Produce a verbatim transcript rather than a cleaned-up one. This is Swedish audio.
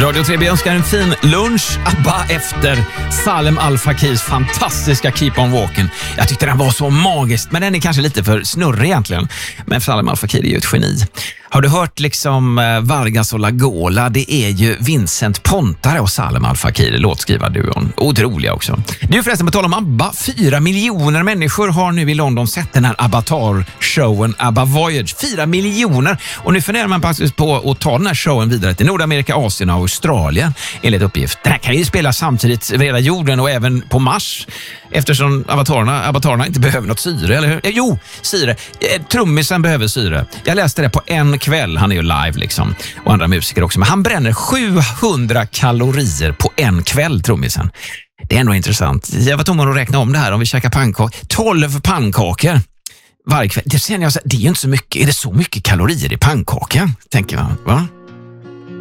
Radio tre B önskar en fin lunch ABBA efter Salem Al Fakirs fantastiska Keep on Walking. Jag tyckte den var så magisk, men den är kanske lite för snurrig egentligen. Men Salem Al Fakir är ju ett geni. Har du hört liksom Vargas och Lagola? Det är ju Vincent Pontare och Salem Al Fakir, låtskrivarduon. Otroliga också. Nu förresten, på tal om ABBA, fyra miljoner människor har nu i London sett den här Avatar-showen ABBA Voyage. Fyra miljoner! Och nu funderar man faktiskt på att ta den här showen vidare till Nordamerika, Asien och Australien, enligt uppgift. Den här kan ju spela samtidigt över hela jorden och även på Mars, eftersom avatarerna, avatarerna inte behöver något syre, eller hur? Eh, jo, syre. Eh, trummisen behöver syre. Jag läste det på en kväll, han är ju live liksom, och andra musiker också, men han bränner sjuhundra kalorier på en kväll, trummisen. Det är ändå intressant. Jag var tvungen att räkna om det här om vi käkar pannkakor. tolv pannkakor varje kväll. Det känner jag så, det är ju inte så mycket. Är det så mycket kalorier i pannkaka? Tänker man, va?